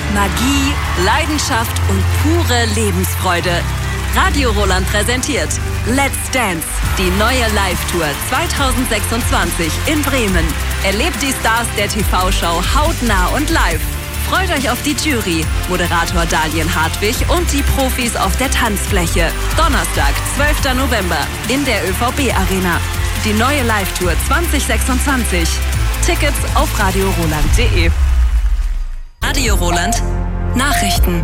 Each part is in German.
Magie, Leidenschaft und pure Lebensfreude. Radio Roland präsentiert Let's Dance, die neue Live-Tour 2026 in Bremen. Erlebt die Stars der TV-Show hautnah und live. Freut euch auf die Jury, Moderator Dalian Hartwig und die Profis auf der Tanzfläche. Donnerstag, 12. November in der ÖVB-Arena. Die neue Live-Tour 2026. Tickets auf radioroland.de. Radio Roland Nachrichten.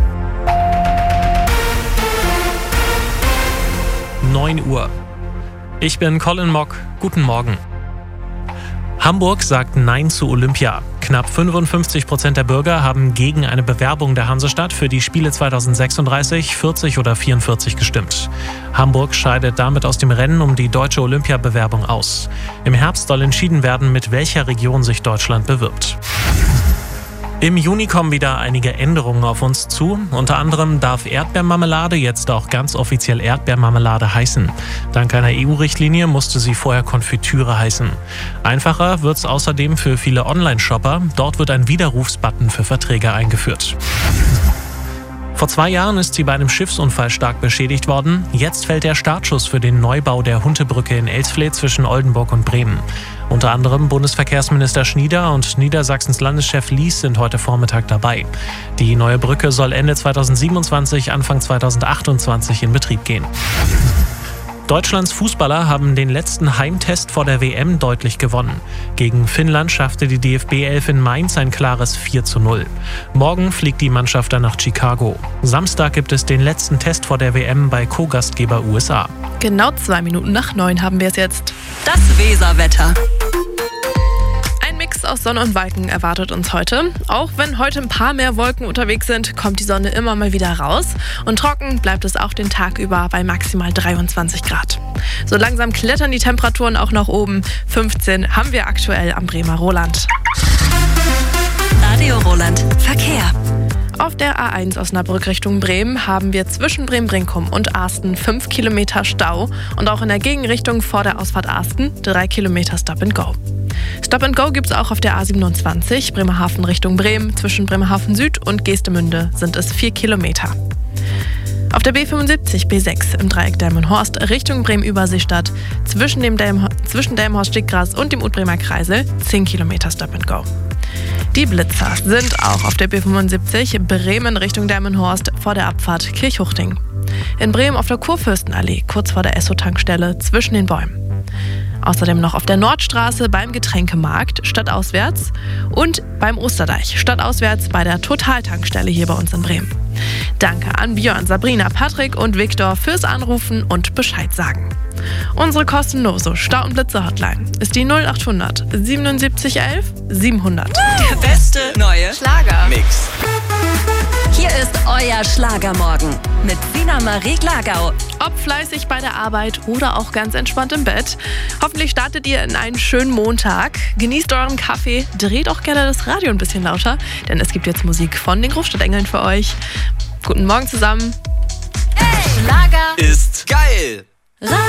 9 Uhr. Ich bin Colin Mock. Guten Morgen. Hamburg sagt Nein zu Olympia. Knapp 55% der Bürger haben gegen eine Bewerbung der Hansestadt für die Spiele 2036, 40 oder 44 gestimmt. Hamburg scheidet damit aus dem Rennen um die deutsche Olympiabewerbung aus. Im Herbst soll entschieden werden, mit welcher Region sich Deutschland bewirbt. Im Juni kommen wieder einige Änderungen auf uns zu. Unter anderem darf Erdbeermarmelade jetzt auch ganz offiziell Erdbeermarmelade heißen. Dank einer EU-Richtlinie musste sie vorher Konfitüre heißen. Einfacher wird es außerdem für viele Online-Shopper. Dort wird ein Widerrufsbutton für Verträge eingeführt. Vor 2 Jahren ist sie bei einem Schiffsunfall stark beschädigt worden. Jetzt fällt der Startschuss für den Neubau der Huntebrücke in Elsfleth zwischen Oldenburg und Bremen. Unter anderem Bundesverkehrsminister Schnieder und Niedersachsens Landeschef Lies sind heute Vormittag dabei. Die neue Brücke soll Ende 2027, Anfang 2028 in Betrieb gehen. Deutschlands Fußballer haben den letzten Heimtest vor der WM deutlich gewonnen. Gegen Finnland schaffte die DFB-11 in Mainz ein klares 4:0. Morgen fliegt die Mannschaft dann nach Chicago. Samstag gibt es den letzten Test vor der WM bei Co-Gastgeber USA. Genau 2 Minuten nach 9 haben wir es jetzt. Das Weserwetter. Ein Mix aus Sonne und Wolken erwartet uns heute. Auch wenn heute ein paar mehr Wolken unterwegs sind, kommt die Sonne immer mal wieder raus. Und trocken bleibt es auch den Tag über bei maximal 23 Grad. So langsam klettern die Temperaturen auch nach oben. 15 haben wir aktuell am Bremer Roland. Radio Roland Verkehr. Auf der A1 Osnabrück Richtung Bremen haben wir zwischen Bremen-Brinkum und Arsten 5 Kilometer Stau und auch in der Gegenrichtung vor der Ausfahrt Arsten 3 Kilometer Stop and Go. Stop and Go gibt es auch auf der A27 Bremerhaven Richtung Bremen. Zwischen Bremerhaven Süd und Geestemünde sind es 4 Kilometer. Auf der B75 B6 im Dreieck Delmenhorst Richtung Bremen-Überseestadt zwischen Delmenhorst-Stickgras und dem Utbremer Kreisel 10 Kilometer Stop and Go. Die Blitzer sind auch auf der B75 Bremen Richtung Delmenhorst vor der Abfahrt Kirchhuchting. In Bremen auf der Kurfürstenallee kurz vor der Esso-Tankstelle zwischen den Bäumen. Außerdem noch auf der Nordstraße beim Getränkemarkt stadtauswärts und beim Osterdeich stadtauswärts bei der Total-Tankstelle hier bei uns in Bremen. Danke an Björn, Sabrina, Patrick und Viktor fürs Anrufen und Bescheid sagen. Unsere kostenlose Stau- und Blitzer-Hotline ist die 0800 77 11 700. Der beste neue Schlagermix. Hier ist euer Schlagermorgen mit Sina Marie Glagau. Ob fleißig bei der Arbeit oder auch ganz entspannt im Bett. Hoffentlich startet ihr in einen schönen Montag. Genießt euren Kaffee, dreht auch gerne das Radio ein bisschen lauter, denn es gibt jetzt Musik von den Großstadtengeln für euch. Guten Morgen zusammen. Hey, Schlager Ist geil.